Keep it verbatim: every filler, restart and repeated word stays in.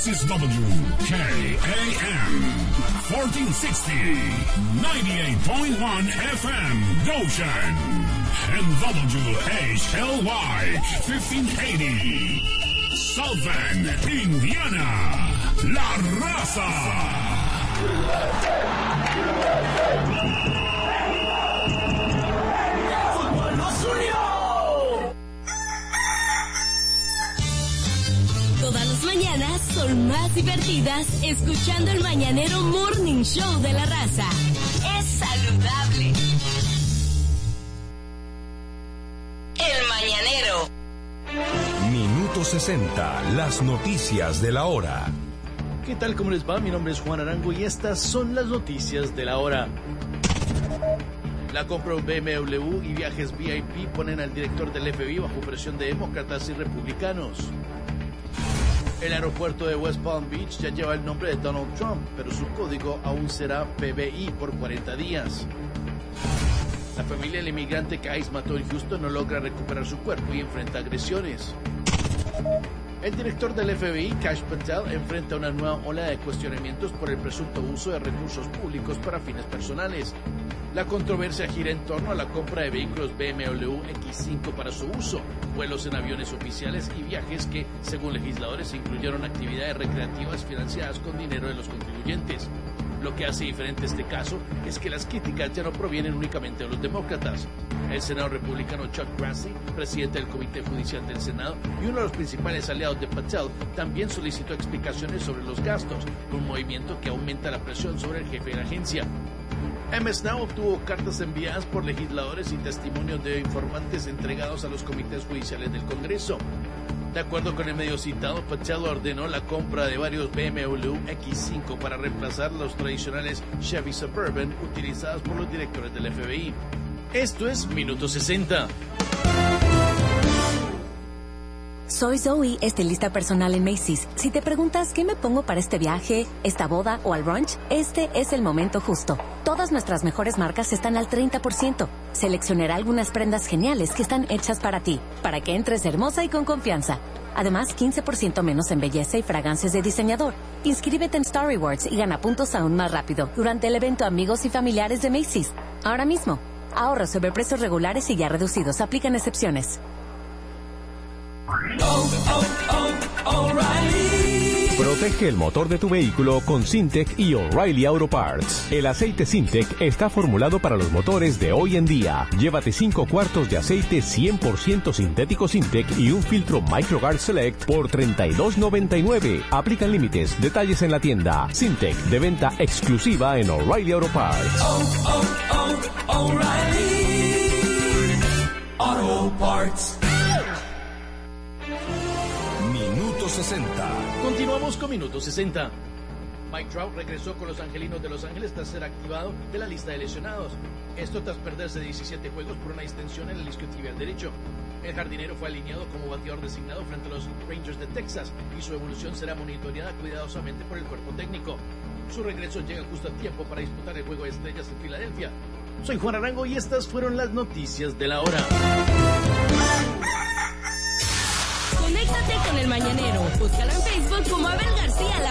This is W K A M fourteen sixty, ninety-eight point one F M Goshen, and W H L Y fifteen eighty, South Bend, Indiana, La Raza. ¡Fútbol nos unió! Todas las mañanas son más divertidas escuchando el Mañanero Morning Show de La Raza. Es saludable. El Mañanero. Minuto sesenta, las noticias de la hora. ¿Qué tal? ¿Cómo les va? Mi nombre es Juan Arango y estas son las noticias de la hora. La compra de un B M W y viajes V I P ponen al director del F B I bajo presión de demócratas y republicanos. El aeropuerto de West Palm Beach ya lleva el nombre de Donald Trump, pero su código aún será P B I por cuarenta días. La familia del inmigrante que ICE mató en Houston no logra recuperar su cuerpo y enfrenta agresiones. El director del F B I, Kash Patel, enfrenta una nueva ola de cuestionamientos por el presunto uso de recursos públicos para fines personales. La controversia gira en torno a la compra de vehículos B M W X cinco para su uso, vuelos en aviones oficiales y viajes que, según legisladores, incluyeron actividades recreativas financiadas con dinero de los contribuyentes. Lo que hace diferente este caso es que las críticas ya no provienen únicamente de los demócratas. El senador republicano Chuck Grassley, presidente del Comité Judicial del Senado y uno de los principales aliados de Patel, también solicitó explicaciones sobre los gastos, un movimiento que aumenta la presión sobre el jefe de la agencia. M S Now obtuvo cartas enviadas por legisladores y testimonios de informantes entregados a los comités judiciales del Congreso. De acuerdo con el medio citado, Patel ordenó la compra de varios B M W X cinco para reemplazar los tradicionales Chevy Suburban utilizados por los directores del F B I. Esto es Minuto sesenta. Soy Zoe, estilista personal en Macy's. Si te preguntas qué me pongo para este viaje, esta boda o al brunch, este es el momento justo. Todas nuestras mejores marcas están al treinta por ciento. Seleccionaré algunas prendas geniales que están hechas para ti, para que entres hermosa y con confianza. Además, quince por ciento menos en belleza y fragancias de diseñador. Inscríbete en Star Rewards y gana puntos aún más rápido durante el evento Amigos y Familiares de Macy's. Ahora mismo, ahorra sobre precios regulares y ya reducidos. Aplican excepciones. Oh, oh, oh, O'Reilly. Protege el motor de tu vehículo con Syntec y O'Reilly Auto Parts. El aceite Syntec está formulado para los motores de hoy en día. Llévate cinco cuartos de aceite cien por ciento sintético Syntec y un filtro MicroGuard Select por treinta y dos noventa y nueve. Aplican límites. Detalles en la tienda. Syntec, de venta exclusiva en O'Reilly Auto Parts. Oh, oh, oh, O'Reilly Auto Parts. Minuto sesenta. Continuamos con Minuto sesenta. Mike Trout regresó con los Angelinos de Los Ángeles tras ser activado de la lista de lesionados. Esto tras perderse diecisiete juegos por una distensión en el isquiotibial derecho. El jardinero fue alineado como bateador designado frente a los Rangers de Texas y su evolución será monitoreada cuidadosamente por el cuerpo técnico. Su regreso llega justo a tiempo para disputar el Juego de Estrellas en Filadelfia. Soy Juan Arango y estas fueron las noticias de la hora. Conéctate con el Mañanero. Búscalo en Facebook como Abel García La